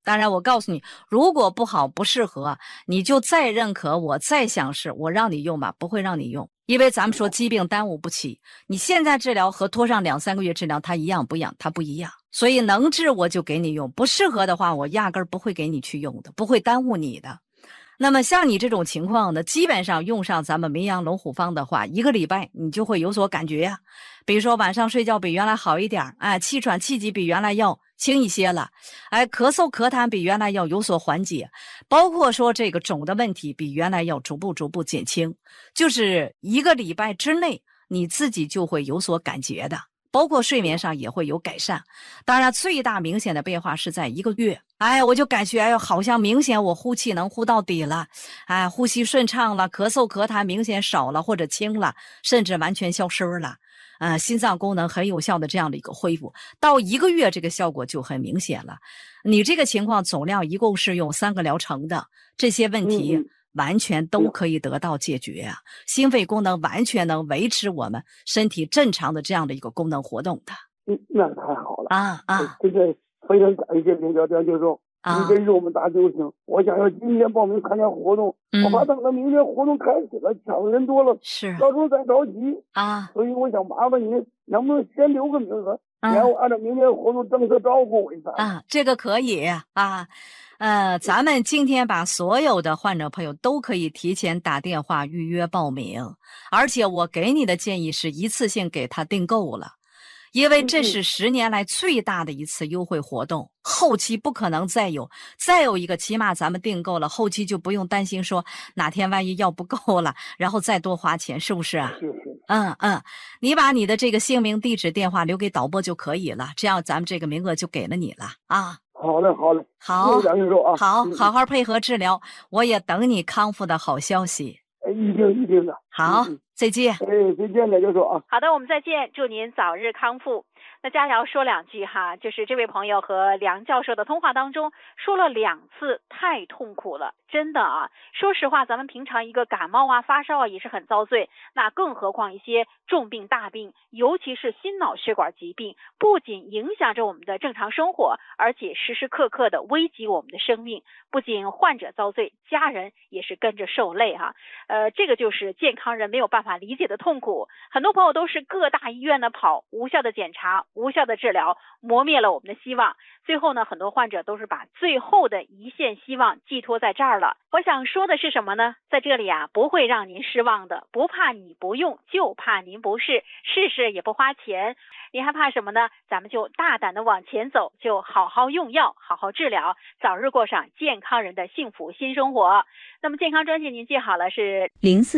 当然我告诉你，如果不好不适合，你就再认可我，再想试，我让你用吧，不会让你用。因为咱们说疾病耽误不起，你现在治疗和拖上2-3个月治疗，它一样不一样？它不一样。所以能治我就给你用，不适合的话我压根儿不会给你去用的，不会耽误你的。那么像你这种情况呢，基本上用上咱们名扬龙虎方的话，1个礼拜你就会有所感觉呀。比如说晚上睡觉比原来好一点，气喘气急比原来要轻一些了，咳嗽咳痰比原来要有所缓解，包括说这个肿的问题比原来要逐步减轻，就是1个礼拜之内你自己就会有所感觉的。包括睡眠上也会有改善，当然最大明显的变化是在1个月。我就感觉好像明显我呼气能呼到底了，呼吸顺畅了，咳嗽咳痰明显少了或者轻了，甚至完全消失了。心脏功能很有效的这样的一个恢复，到1个月这个效果就很明显了。你这个情况总量一共是用3个疗程的，这些问题完全都可以得到解决啊！心肺功能完全能维持我们身体正常的这样的一个功能活动的。 那太好了这个非常感谢梁教授，你真是我们大救星。我想要今天报名参加活动，我怕等到明天活动开始了，抢人多了， 是到时候再着急所以我想麻烦您，能不能先留个名额，然后按照明天活动政策照顾我一下这个可以咱们今天把所有的患者朋友都可以提前打电话预约报名，而且我给你的建议是一次性给他订购了，因为这是10年来最大的一次优惠活动，后期不可能再有一个，起码咱们订购了，后期就不用担心说哪天万一要不够了，然后再多花钱，是不是你把你的这个姓名、地址、电话留给导播就可以了，这样咱们这个名额就给了你了好嘞， 好， 梁教授好好配合治疗，我也等你康复的好消息。 一定的。 好，再见。 再见，梁教授好的，我们再见，祝您早日康复。那佳瑶说2句就是这位朋友和梁教授的通话当中说了2次太痛苦了，真的说实话，咱们平常一个感冒发烧也是很遭罪，那更何况一些重病大病，尤其是心脑血管疾病，不仅影响着我们的正常生活，而且时时刻刻的危及我们的生命，不仅患者遭罪，家人也是跟着受累这个就是健康人没有办法理解的痛苦。很多朋友都是各大医院的跑，无效的检查，无效的治疗，磨灭了我们的希望。最后呢，很多患者都是把最后的一线希望寄托在这儿了。我想说的是什么呢？在这里不会让您失望的，不怕你不用，就怕您不试，试试也不花钱。您还怕什么呢？咱们就大胆的往前走，就好好用药，好好治疗，早日过上健康人的幸福新生活。那么健康专线您记好了，是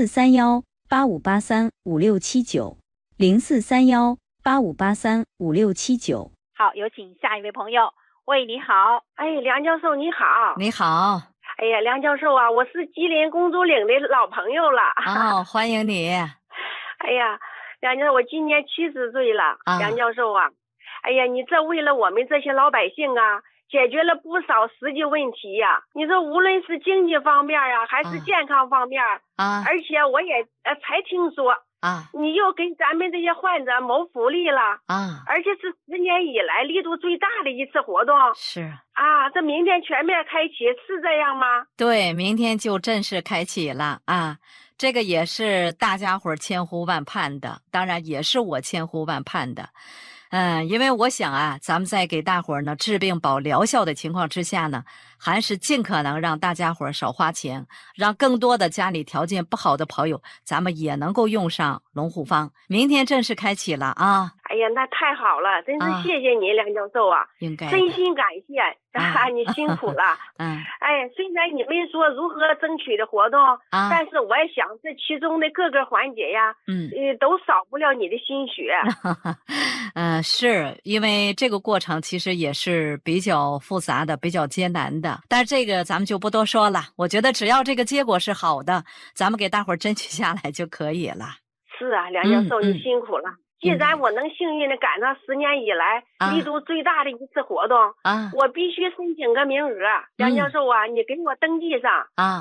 043185835679，043185835679。 好，有请下一位朋友。喂，你好。 梁教授你好。 你好。 梁教授我是吉林公主岭的老朋友了。 欢迎你。 梁教授，我今年70岁了。梁教授你这为了我们这些老百姓解决了不少实际问题你说无论是经济方面还是健康方面而且我也才听说你又给咱们这些患者谋福利了而且是10年以来力度最大的一次活动。 是这明天全面开启，是这样吗？ 对，明天就正式开启了这个也是大家伙千呼万盼的，当然也是我千呼万盼的。因为我想咱们在给大伙呢治病保疗效的情况之下呢，还是尽可能让大家伙少花钱，让更多的家里条件不好的朋友，咱们也能够用上龙虎方。明天正式开启了那太好了，真是谢谢你，梁教授应该真心感谢你辛苦了虽然你们说如何争取的活动但是我也想这其中的各个环节都少不了你的心血是因为这个过程其实也是比较复杂的，比较艰难的，但是这个咱们就不多说了。我觉得只要这个结果是好的，咱们给大伙儿争取下来就可以了。 是梁教授你辛苦了既然我能幸运的赶上10年以来力度最大的一次活动我必须申请个名额梁教授你给我登记上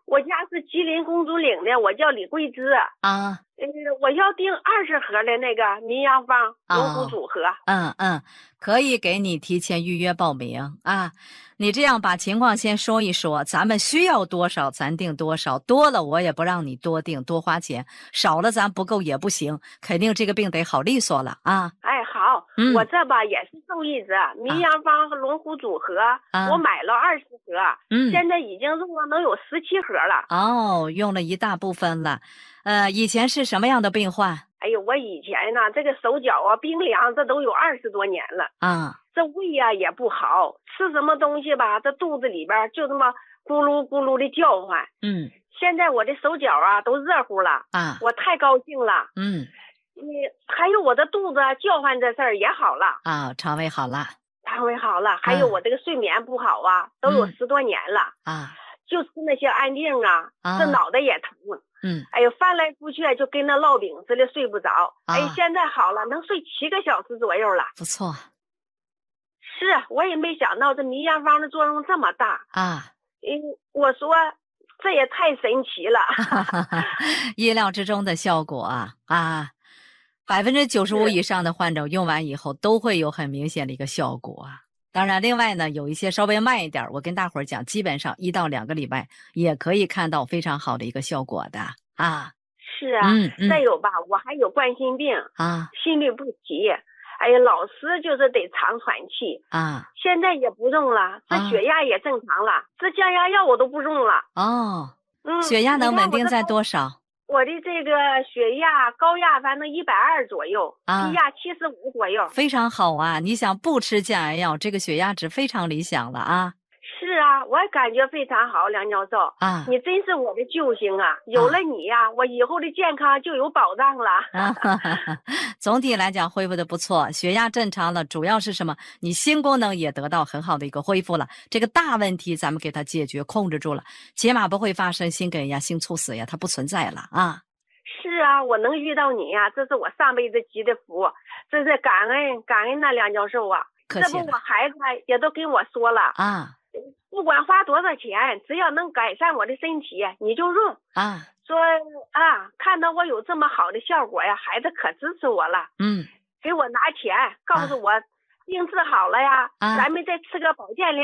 我家是吉林公主岭的，我叫李桂枝啊。我要订20盒的那个民阳方龙虎组合。 可以给你提前预约报名啊。你这样把情况先说一说，咱们需要多少咱订多少，多了我也不让你多订多花钱，少了咱不够也不行，肯定这个病得好利索了啊。 好，我这吧也是受益者，民阳方和龙虎组合，我买了20盒，现在已经用了能有17盒了。 用了一大部分了。以前是什么样的病患？ 我以前呢，这个手脚啊冰凉，这都有20多年了啊。这胃呀也不好，吃什么东西吧，这肚子里边就这么咕噜咕噜的叫唤。现在我的手脚啊都热乎了啊，我太高兴了。还有我的肚子叫唤这事儿也好了啊，肠胃好了， 还有我这个睡眠不好啊，都有10多年了啊，就吃那些安定啊，这脑袋也疼。翻来覆去就跟那烙饼似的睡不着。现在好了，能睡7个小时左右了。 不错。 是，我也没想到这民阳方的作用这么大啊。我说这也太神奇了。 意料之中的效果啊！95%以上的患者用完以后都会有很明显的一个效果啊。当然另外呢，有一些稍微慢一点，我跟大伙儿讲，基本上1到2个礼拜也可以看到非常好的一个效果的啊。 是啊，再有吧，我还有冠心病啊，心律不齐，老是就是得常喘气啊。现在也不用了，这血压也正常了，这降压药我都不用了。 血压能稳定在多少？ 我的这个血压高压反正120左右，低压75左右， 非常好啊！你想不吃降压药，这个血压值非常理想了啊。 是啊，我也感觉非常好，梁教授啊，你真是我的救星啊！有了你呀，我以后的健康就有保障了。 总体来讲恢复的不错，血压正常了，主要是什么？你心功能也得到很好的一个恢复了，这个大问题咱们给它解决控制住了，起码不会发生心梗呀、心猝死呀，它不存在了啊。 是啊，我能遇到你呀，这是我上辈子积的福，这是感恩呐，梁教授啊。 客气了。 这不我孩子也都跟我说了啊。不管花多少钱，只要能改善我的身体，你就用啊。说啊，看到我有这么好的效果呀，孩子可支持我了。给我拿钱，告诉我病治好了呀，咱们再吃个保健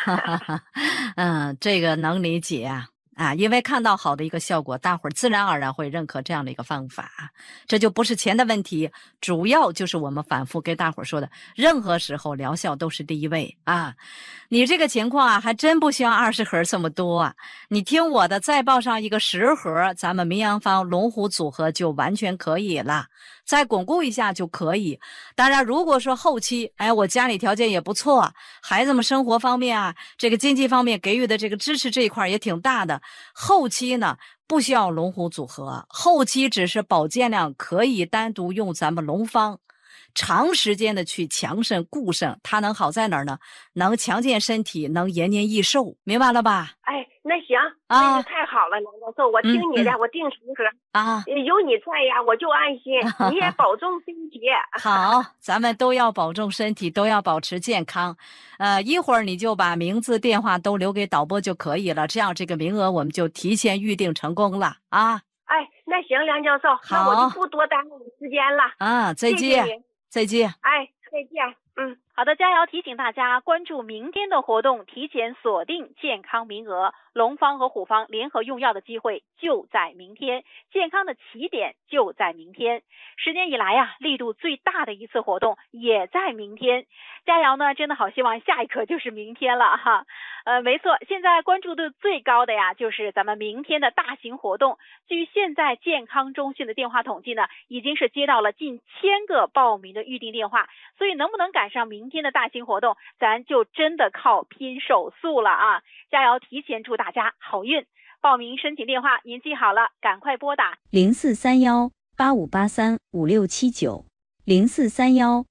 量。 这个能理解啊，因为看到好的一个效果，大伙儿自然而然会认可这样的一个方法，这就不是钱的问题，主要就是我们反复跟大伙儿说的，任何时候疗效都是第一位啊。你这个情况啊，还真不需要20盒这么多啊，你听我的，再报上一个10盒，咱们民阳方龙虎组合就完全可以了，再巩固一下就可以。当然如果说后期我家里条件也不错，孩子们生活方面啊，这个经济方面给予的这个支持这一块也挺大的，后期呢不需要龙虎组合，后期只是保健量可以单独用咱们龙方，长时间的去强肾固肾，它能好在哪儿呢？能强健身体，能延年益寿，明白了吧？ 那行那就太好了，梁教授，我听你的，我订10盒啊，有你在呀，我就安心。你也保重身体。 好，咱们都要保重身体，都要保持健康。一会儿你就把名字、电话都留给导播就可以了，这样这个名额我们就提前预定成功了啊。 那行，梁教授，那我就不多耽误你时间了啊。再见， 谢谢再见。 再见。 好的，佳瑶提醒大家关注明天的活动，提前锁定健康名额，龙方和虎方联合用药的机会就在明天，健康的起点就在明天。10年以来力度最大的一次活动也在明天。佳瑶呢，真的好希望下一刻就是明天了哈。没错，现在关注度最高的就是咱们明天的大型活动。据现在健康中心的电话统计呢，已经是接到了近1000个报名的预订电话，所以能不能赶上明天的大型活动，咱就真的靠拼手速了啊！佳瑶提前祝大家好运。报名申请电话您记好了，赶快拨打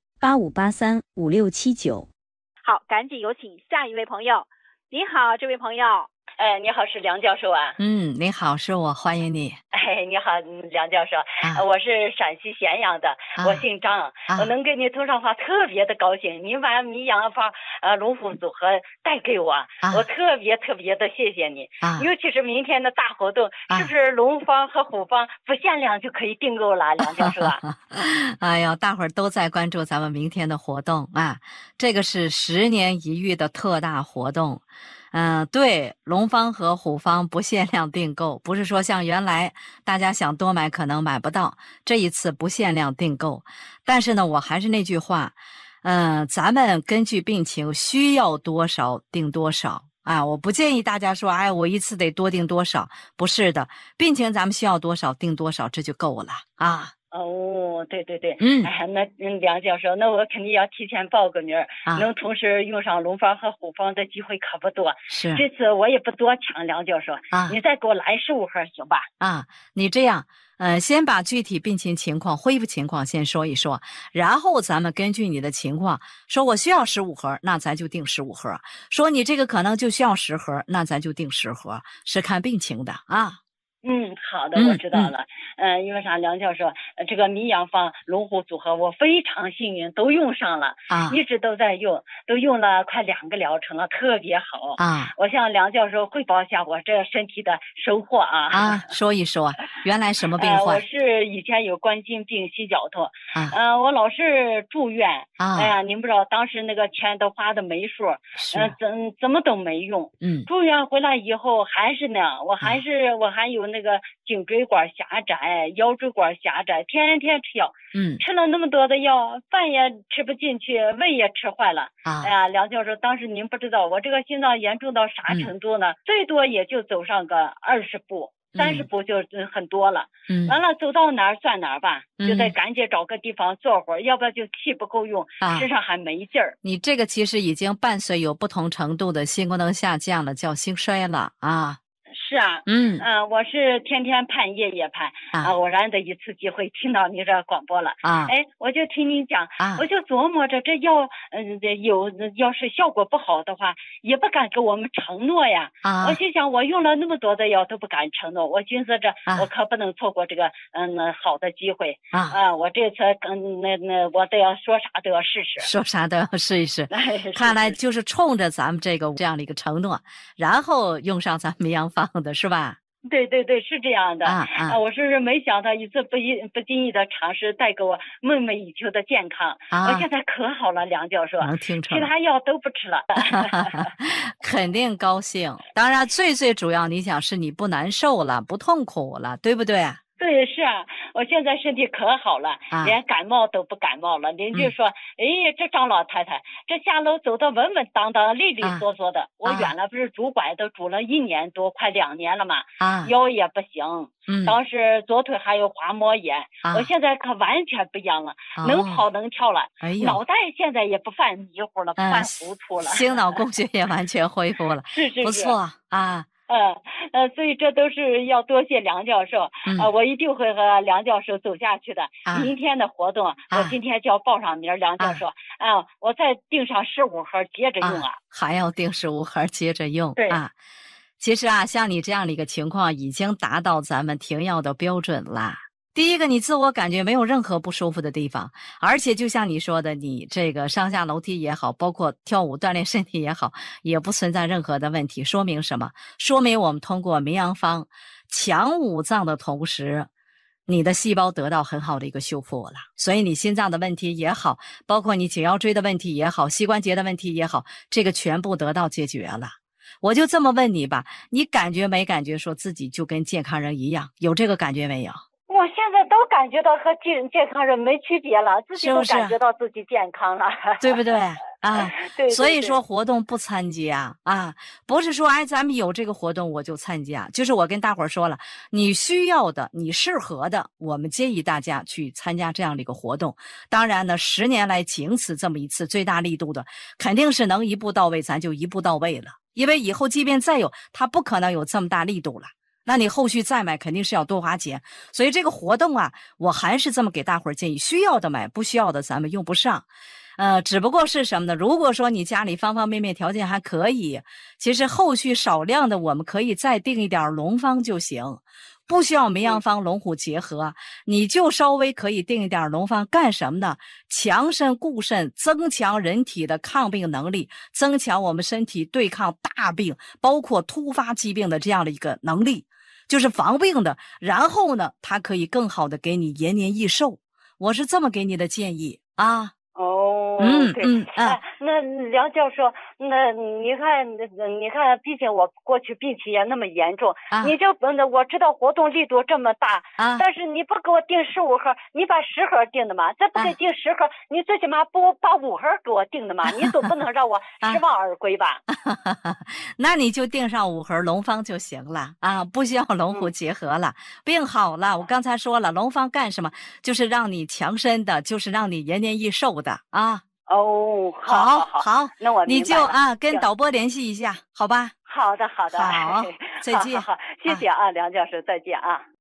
043185835679，043185835679。 好，赶紧有请下一位朋友。你好，这位朋友。 哎，你好，是梁教授啊。 你好，是我，欢迎你。 哎，你好，梁教授，我是陕西咸阳的，我姓张，我能跟你通上话，特别的高兴。你把米阳坊龙虎组合带给我，我特别的谢谢你。尤其是明天的大活动，是不是龙方和虎方不限量就可以订购了，梁教授啊？ 哎呦，大伙儿都在关注咱们明天的活动啊，这个是10年一遇的特大活动。对，龙方和虎方不限量订购，不是说像原来大家想多买可能买不到，这一次不限量订购。但是呢，我还是那句话，咱们根据病情需要多少订多少啊，我不建议大家说，哎，我一次得多订多少，不是的，病情咱们需要多少订多少，这就够了啊。 哦，对，哎，那梁教授，那我肯定要提前报个名能同时用上龙方和虎方的机会可不多。 是， 这次我也不多抢，梁教授你再给我来15盒行吧？ 你这样，先把具体病情情况、恢复情况先说一说，然后咱们根据你的情况，说我需要15盒，那咱就订15盒；说你这个可能就需要10盒，那咱就订10盒，是看病情的啊。 好的，我知道了。因为啥，梁教授，这个米阳坊龙虎组合我非常幸运，都用上了一直都在用，都用了快2个疗程了，特别好我向梁教授汇报一下我这身体的收获说一说，原来什么病患？ 我是以前有冠心病、心绞痛我老是住院哎呀，您不知道当时那个钱都花的没数怎么都没用住院回来以后还是那样，我还有那个颈椎管狭窄、腰椎管狭窄，天天吃药吃了那么多的药，饭也吃不进去，胃也吃坏了哎呀，梁教授，当时您不知道我这个心脏严重到啥程度呢最多也就走上个20步30步就很多了完了走到哪儿算哪儿吧就得赶紧找个地方坐会儿要不然就气不够用身上还没劲儿你这个其实已经伴随有不同程度的心功能下降了，叫心衰了是我是天天盼夜夜盼偶然的一次机会听到你这广播了我就听您讲我就琢磨着这药要是效果不好的话也不敢给我们承诺呀我心想我用了那么多的药都不敢承诺，我寻思着我可不能错过这个好的机会我这次我都要说啥都要试试， 说啥都要试一试看来就是冲着咱们这样的一个承诺，然后用上咱们米阳坊的是吧？ 对，是这样的我是没想到一次不经意的尝试带给我梦寐以求的健康我现在可好了，梁教授， 能听出来其他药都不吃了肯定高兴，当然最主要你想是你不难受了，不痛苦了，对不对？ 对，是我现在身体可好了连感冒都不感冒了邻居说这张老太太这下楼走得稳稳当当利利索索的我原来不是拄拐都拄了1年多快2年了嘛腰也不行当时左腿还有滑膜炎我现在可完全不一样了能跑能跳了脑袋现在也不犯迷糊了不犯糊涂了心脑供血也完全恢复了是不错所以这都是要多谢梁教授我一定会和梁教授走下去的明天的活动我今天就要报上名梁教授我再订上15盒接着用还要订15盒接着用对其实像你这样的一个情况已经达到咱们停药的标准了。第一个，你自我感觉没有任何不舒服的地方，而且就像你说的，你这个上下楼梯也好，包括跳舞锻炼身体也好，也不存在任何的问题。说明什么？说明我们通过民阳方强五脏的同时，你的细胞得到很好的一个修复了。所以你心脏的问题也好，包括你颈腰椎的问题也好，膝关节的问题也好，这个全部得到解决了。我就这么问你吧，你感觉没感觉说自己就跟健康人一样？有这个感觉没有？ 我现在都感觉到和健康人没区别了，自己都感觉到自己健康了， 对不对？ 对， 所以说活动不参加不是说咱们有这个活动我就参加，就是我跟大伙儿说了，你需要的你适合的，我们建议大家去参加这样的一个活动。当然呢10年来仅此这么一次，最大力度的肯定是能一步到位咱就一步到位了，因为以后即便再有它不可能有这么大力度了，那你后续再买肯定是要多花钱。所以这个活动我还是这么给大伙儿建议，需要的买，不需要的咱们用不上只不过是什么呢？如果说你家里方方面面条件还可以，其实后续少量的我们可以再订一点龙方就行，不需要梅阳方龙虎结合，你就稍微可以订一点龙方，干什么呢？强肾固肾，增强人体的抗病能力，增强我们身体对抗大病包括突发疾病的这样的一个能力，就是防病的。然后呢，它可以更好的给你延年益寿，我是这么给你的建议啊。 那梁教授，那你看，毕竟我过去病情也那么严重，你就我知道活动力度这么大，但是你不给我订15盒，你把10盒订的嘛？再不给订10盒，你最起码不把5盒给我订的嘛？你总不能让我失望而归吧？ 那你就订上5盒龙方就行了啊，不需要龙虎结合了。病好了，我刚才说了，龙方干什么？就是让你强身的，就是让你延年益寿的啊。好， 那我你就跟导播联系一下，好吧？ 好的， 好，再见。 好，谢谢啊，梁教授，再见啊。